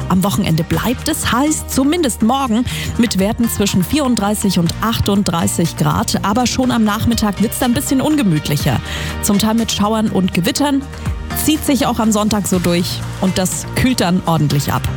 Am Wochenende bleibt es heiß, zumindest morgen, mit Werten zwischen 34 und 38 Grad. Aber schon am Nachmittag wird es dann ein bisschen ungemütlicher. Zum Teil mit Schauern und Gewittern. Zieht sich auch am Sonntag so durch und das kühlt dann ordentlich ab.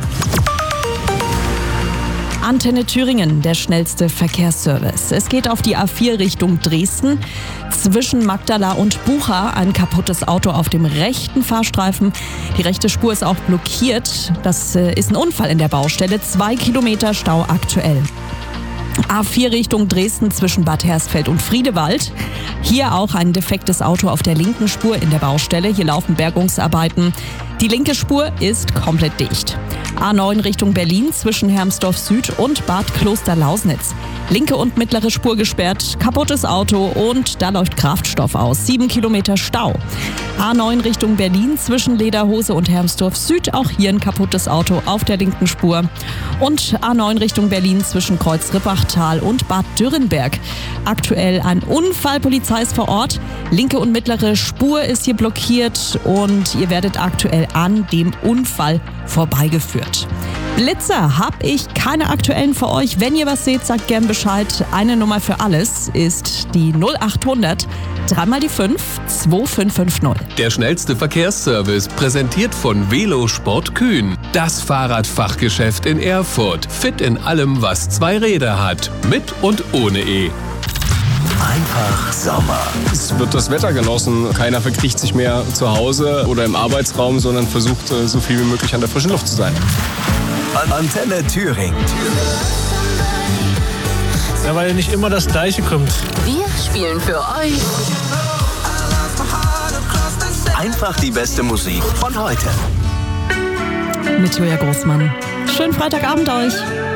Antenne Thüringen, der schnellste Verkehrsservice. Es geht auf die A4 Richtung Dresden. Zwischen Magdala und Bucha ein kaputtes Auto auf dem rechten Fahrstreifen. Die rechte Spur ist auch blockiert. Das ist ein Unfall in der Baustelle. 2 Kilometer Stau aktuell. A4 Richtung Dresden zwischen Bad Hersfeld und Friedewald. Hier auch ein defektes Auto auf der linken Spur in der Baustelle. Hier laufen Bergungsarbeiten. Die linke Spur ist komplett dicht. A9 Richtung Berlin zwischen Hermsdorf Süd und Bad Klosterlausnitz. Linke und mittlere Spur gesperrt, kaputtes Auto und da läuft Kraftstoff aus. 7 Kilometer Stau. A9 Richtung Berlin zwischen Lederhose und Hermsdorf Süd. Auch hier ein kaputtes Auto auf der linken Spur. Und A9 Richtung Berlin zwischen Kreuz-Rippachtal und Bad Dürrenberg. Aktuell ein Unfall, Polizei ist vor Ort. Linke und mittlere Spur ist hier blockiert und ihr werdet aktuell an dem Unfall vorbeigeführt. Blitzer habe ich keine aktuellen für euch. Wenn ihr was seht, sagt gern Bescheid. Eine Nummer für alles ist die 0800 3 die 5 2550. Der schnellste Verkehrsservice, präsentiert von Velosport Kühn. Das Fahrradfachgeschäft in Erfurt. Fit in allem, was 2 Räder hat. Mit und ohne E. Einfach Sommer. Es wird das Wetter genossen. Keiner verkriecht sich mehr zu Hause oder im Arbeitsraum, sondern versucht, so viel wie möglich an der frischen Luft zu sein. Antenne Thüringen. Ja, weil nicht immer das Gleiche kommt. Wir spielen für euch Einfach die beste Musik von heute. Mit Julia Großmann. Schönen Freitagabend euch.